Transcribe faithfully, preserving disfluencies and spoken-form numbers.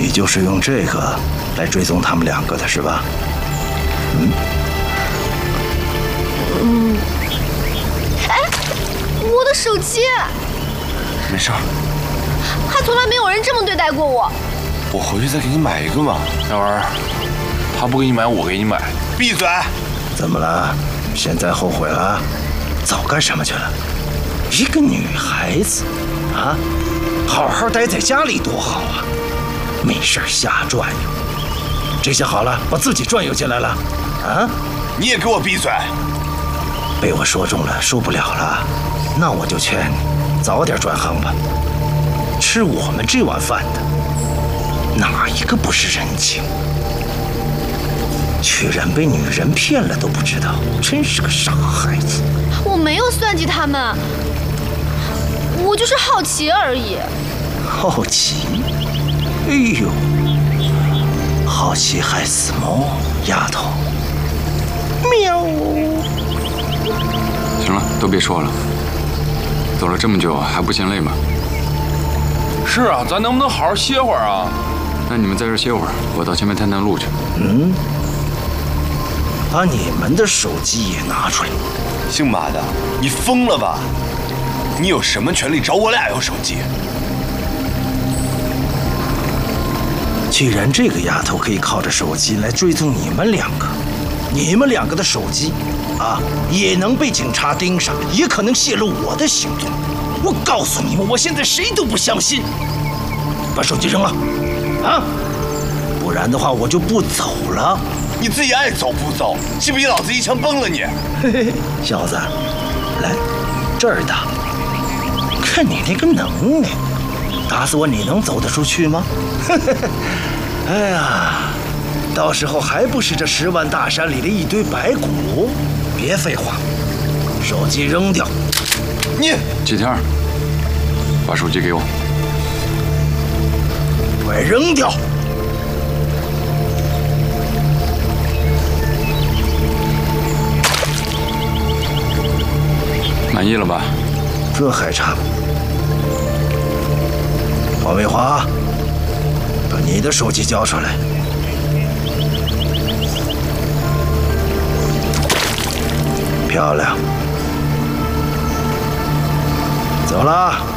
你就是用这个来追踪他们两个的是吧？嗯。 嗯。哎，我的手机。 没事儿。 还从来没有人这么对待过我。 我回去再给你买一个嘛。那玩意儿，他不给你买，我给你买。闭嘴！ 怎么了？现在后悔了？早干什么去了？一个女孩子，啊，好好待在家里多好啊！没事瞎转悠。这下好了，把自己转悠进来了，啊！ 你也给我闭嘴！ 被我说中了，受不了了，那我就劝你早点转行吧。吃我们这碗饭的，哪一个不是人情？居然被女人骗了都不知道，真是个傻孩子。 我没有算计他们，我就是好奇而已。 好奇？哎呦，好奇害死猫，丫头。喵。 行了，都别说了。走了这么久，还不嫌累吗？ 是啊，咱能不能好好歇会儿啊？ 那你们在这歇会儿，我到前面探探路去。 嗯。把你们的手机也拿出来！ 姓马的，你疯了吧？你有什么权利找我俩要手机？ 既然这个丫头可以靠着手机来追踪你们两个，你们两个的手机啊，也能被警察盯上，也可能泄露我的行踪。我告诉你们，我现在谁都不相信。把手机扔了，啊！不然的话我就不走了。 你自己爱走不走，信不信老子一枪崩了你？ 嘿嘿，小子，来这儿打，看你那个能耐，打死我你能走得出去吗？哎呀，到时候还不是这十万大山里的一堆白骨？别废话，手机扔掉。 你几天，把手机给我， 快扔掉！ 满意了吧？ 这还差。王卫华，把你的手机交出来。漂亮。走了。